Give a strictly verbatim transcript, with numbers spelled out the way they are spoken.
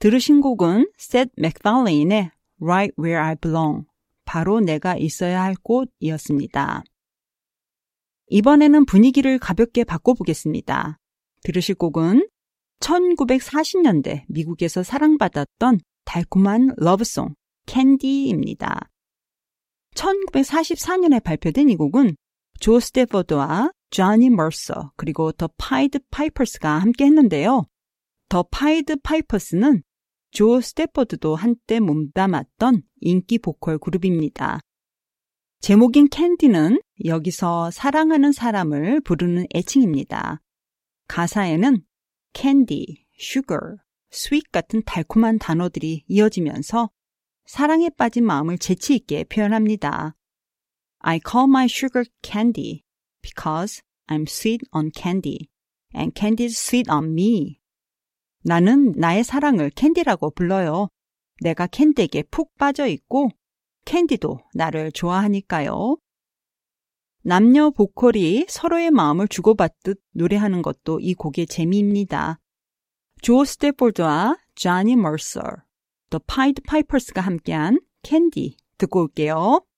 들으신 곡은 셋 맥팔레인의 Right Where I Belong, 바로 내가 있어야 할 곳이었습니다. 이번에는 분위기를 가볍게 바꿔보겠습니다. 들으실 곡은 천구백사십 년대 미국에서 사랑받았던 달콤한 러브송 캔디입니다. 천구백사십사 년에 발표된 이 곡은 조 스태포드와 조니 머서 그리고 더 파이드 파이퍼스가 함께 했는데요. 더 파이드 파이퍼스는 조 스태포드도 한때 몸담았던 인기 보컬 그룹입니다. 제목인 캔디는 여기서 사랑하는 사람을 부르는 애칭입니다. 가사에는 캔디, 슈거, 스윗 같은 달콤한 단어들이 이어지면서 사랑에 빠진 마음을 재치 있게 표현합니다. I call my sugar candy because I'm sweet on candy and candy's sweet on me. 나는 나의 사랑을 캔디라고 불러요. 내가 캔디에게 푹 빠져 있고 캔디도 나를 좋아하니까요. 남녀 보컬이 서로의 마음을 주고받듯 노래하는 것도 이 곡의 재미입니다. 조 스태포드와 조니 머서, 더 파이드 파이퍼스가 함께한 캔디 듣고 올게요.